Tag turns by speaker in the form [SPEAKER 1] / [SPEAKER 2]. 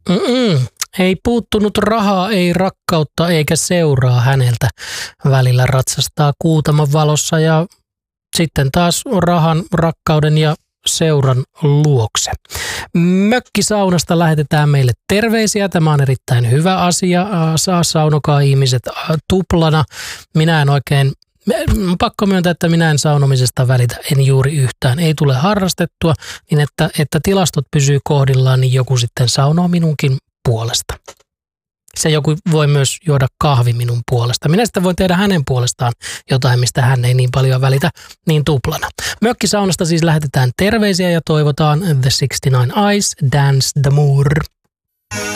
[SPEAKER 1] Ei puuttunut rahaa, ei rakkautta eikä seuraa häneltä. Välillä ratsastaa Kuutamon valossa ja sitten taas rahan, rakkauden ja seuran luokse. Mökkisaunasta lähetetään meille terveisiä. Tämä on erittäin hyvä asia. Saunokaa ihmiset tuplana. Minä en oikein, pakko myöntää, että minä en saunomisesta välitä, en juuri yhtään. Ei tule harrastettua, niin että tilastot pysyy kohdillaan, niin joku sitten saunoo minunkin puolesta. Se joku voi myös juoda kahvi minun puolesta. Minä sitten voin tehdä hänen puolestaan jotain, mistä hän ei niin paljon välitä, niin tuplana. Mökkisaunasta siis lähetetään terveisiä ja toivotaan The 69 Eyes, Dance the Moor.